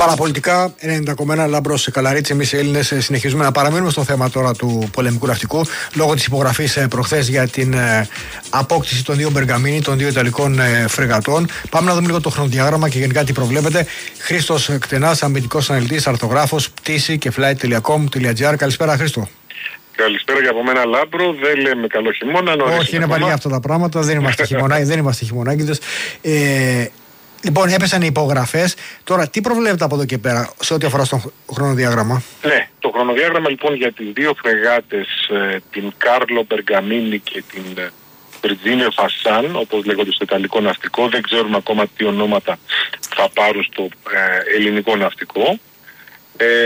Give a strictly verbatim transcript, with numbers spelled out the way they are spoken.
Παραπολιτικά ενενήντα κόμμα ένα Λάμπρος Καλαρίτσι. Εμείς οι Έλληνες συνεχίζουμε να παραμείνουμε στο θέμα τώρα του πολεμικού ναυτικού λόγω της υπογραφής προχθές για την ε, απόκτηση των δύο Μπεργαμίνι, των δύο Ιταλικών ε, φρεγατών. Πάμε να δούμε λίγο το χρονοδιάγραμμα και γενικά τι προβλέπετε. Χρήστος Κτενάς, αμυντικός αναλυτής, αρτογράφος, πτήση και flight τελεία com τελεία gr. Καλησπέρα, Χρήστο. Καλησπέρα και από μένα, Λάμπρο. Δεν λέμε καλό χειμώνα. Όχι, είναι παλιά αυτά τα πράγματα. Δεν είμαστε χειμωνάκιδες. δεν είμαστε χειμωνάκιδες. Ε, Λοιπόν, έπεσαν οι υπογραφές. Τώρα, τι προβλέπετε από εδώ και πέρα σε ό,τι αφορά στο χρονοδιάγραμμα? Ναι, το χρονοδιάγραμμα λοιπόν για τις δύο φρεγάτες, την Κάρλο Μπεργαμίνι και την Βιρτζίνιο Φασάν, όπως λέγονται στο Ιταλικό ναυτικό, δεν ξέρουμε ακόμα τι ονόματα θα πάρουν στο ε, ελληνικό ναυτικό. Ε,